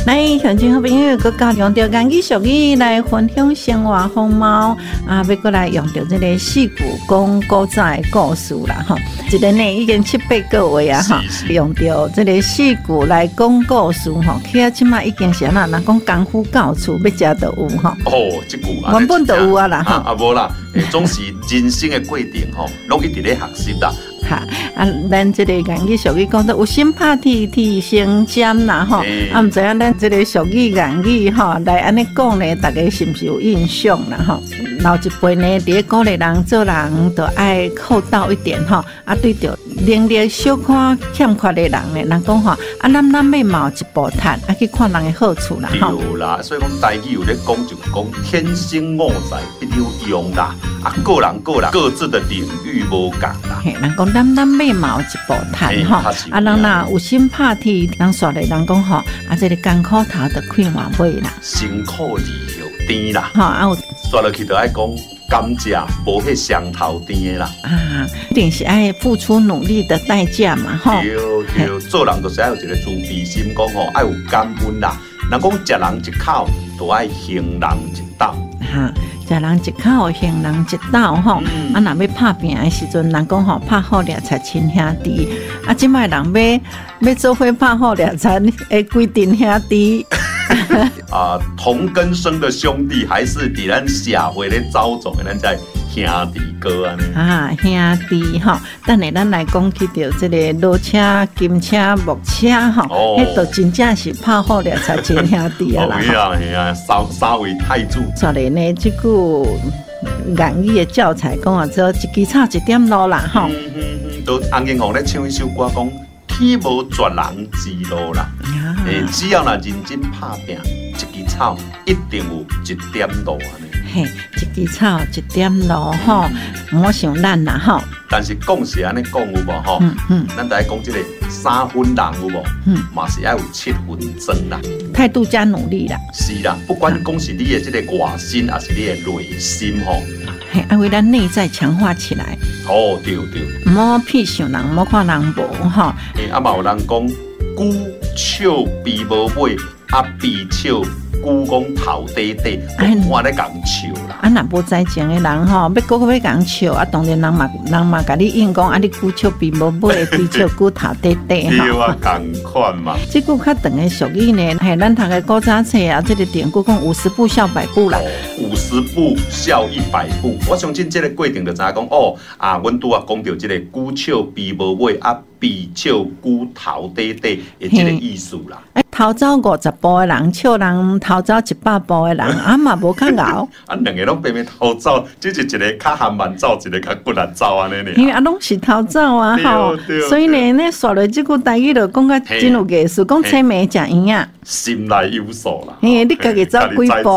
来，乡亲好朋友，佮教用着言语俗语来分享生活风貌啊，要过来用着这个四句讲古早的故事啦哈。一年呢已经7、8个月啊哈，用着这个四句来讲故事吼，起啊，即马已经是安那，人讲功夫到厝要食就有吼。 哦，这句原本就有啊啦哈。 啊无啦，总是人生的过程吼，拢一直咧学习啦。 哈啊，咱这个言语俗语讲到有心拍铁，铁生尖啦吼。啊，唔知影咱这个俗语言语吼来安尼讲呢，大家是不是有印象啦吼？老一辈呢，伫咧鼓励人做人，就爱厚道一点吼。啊，对着能力小可欠缺的人呢，人讲吼，啊，咱要冒一步趁，啊去看人的好处啦吼。 对啦，所以讲台语有咧讲就讲天生我材必有用啦。啊，个人各自的领域无共啦。 嘿，人讲咱要冒一步趁吼，啊，人若有心拍铁，人说咧，人讲吼，啊，这个艰苦头就开换尾啦， 辛苦日后甜啦。 吼啊有。 刷落去就爱讲甘蔗无迄双头甜的啦。 啊，一定是爱付出努力的代价嘛，吼。 对，做人就是爱有一个慈悲心，讲吼爱有感恩啦。人讲食人一口，就爱行人一斗。 哈，食人一口，行人一斗吼。啊，若要拍拼的时阵，人讲吼拍好掠才亲兄弟。啊，即摆人要做伙拍好掠才会规定兄弟。 啊，同根生的兄弟，还是伫咱社会咧走总的，咱在兄弟哥安尼。 啊，兄弟吼，等下咱来讲起着这个老车、金车、木车吼，迄都真正是拍好了才亲兄弟啊啦。 是啊，三位太子。 所以呢，这句言语的教材讲啊，做一枝草一点露啦吼。 都洪金凤咧唱一首歌讲。天无绝人之路啦，只要若认真拍拼，一枝草一定有一点路安尼。 嘿，一枝草一点路吼，唔好想咱啦吼。 但是讲是安尼讲有无吼？咱大家讲这个3分人有无？嘛是要有7分真啦。 态度加努力啦。 是啦，不管讲是你的这个外心，还是你的内心吼。 嘿，啊，为咱内在强化起来。 哦，对。 唔好屁想人，唔好看人无吼。 啊嘛有人讲，龜笑鼻無尾，啊鼻笑龜講頭低低，我咧講笑啦。 啊，若無知情的人吼，要講笑，啊，當然人嘛，甲你應講，啊，你龜笑鼻無尾，鼻笑龜頭低低吼。 對啊，同款嘛。 這句較長的俗語呢，係咱讀嘅古早冊啊，這個典故講50步笑100步啦。 50步笑100步，我相信這個過程就知影講哦，啊，阮拄啊講到這個龜笑鼻無尾，啊鼻笑龜頭低低的這個意思啦。 頭走50步的人，笑人頭走100步的人，啊嘛無較熬。 啊，兩個攏偏偏頭走，只是一個較含慢走，一個較骨力走安尼呢。 因為啊，攏是頭走啊吼，所以呢，說落這句台語就講較真有藝術，講青梅食營養。 心內有數啦。 嘿，你家己走幾步？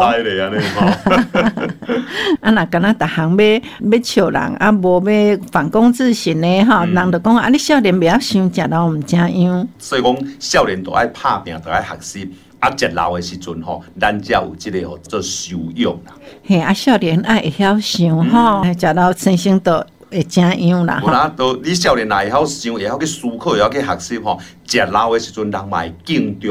啊，若敢若逐項要笑人，啊，無要反躬自省呢吼，人就講啊，你少年不要想食老唔正樣。 所以講少年都愛拍拼，都愛學習。啊，食老的時陣吼，咱才有這個吼做修養啦。嘿， 啊，少年愛會曉想吼，食老生生都會正樣啦。 有啦，都你少年也會曉想，會曉去思考，會曉去學習吼。食老的時陣，人嘛會敬重。